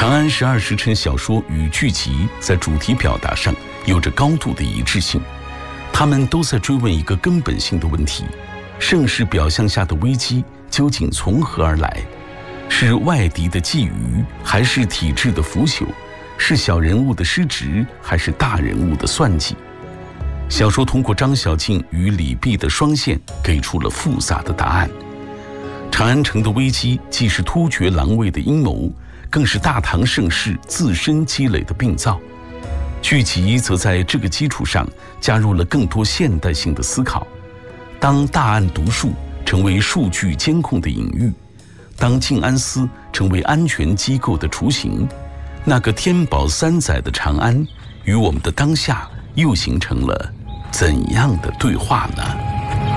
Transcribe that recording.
长安十二时辰小说与剧集在主题表达上有着高度的一致性，他们都在追问一个根本性的问题：盛世表象下的危机究竟从何而来？是外敌的觊觎，还是体制的腐朽？是小人物的失职，还是大人物的算计？小说通过张小敬与李泌的双线给出了复杂的答案。长安城的危机既是突厥狼卫的阴谋，更是大唐盛世自身积累的病灶。剧集则在这个基础上加入了更多现代性的思考。当大案读数成为数据监控的隐喻，当静安司成为安全机构的雏形，那个天宝3载的长安与我们的当下又形成了怎样的对话呢？